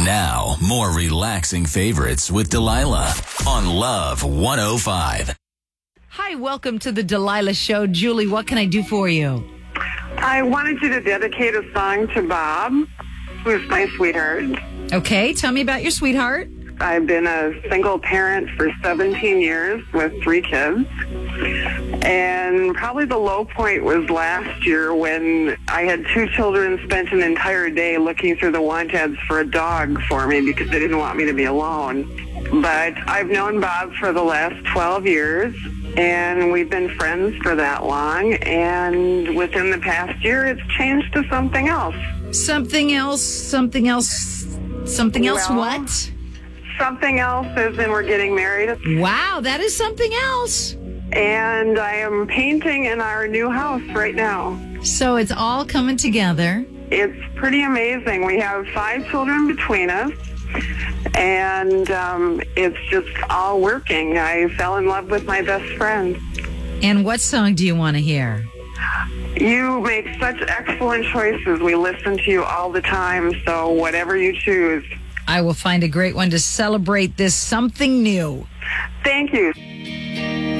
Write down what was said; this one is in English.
Now, more relaxing favorites with Delilah on Love 105. Hi, welcome to the Delilah Show. Julie, what can I do for you? I wanted you to dedicate a song to Bob, who's my sweetheart. Okay, tell me about your sweetheart. I've been a single parent for 17 years with 3 kids. And probably the low point was last year when I had 2 children spent an entire day looking through the want ads for a dog for me because they didn't want me to be alone. But I've known Bob for the last 12 years, and we've been friends for that long. And within the past year, it's changed to something else. Something else Well, what? Something else as in we're getting married. Wow, that is something else. And I am painting in our new house right now. So it's all coming together. It's pretty amazing. We have 5 children between us, and it's just all working. I fell in love with my best friend. And what song do you want to hear? You make such excellent choices. We listen to you all the time, so whatever you choose. I will find a great one to celebrate this something new. Thank you.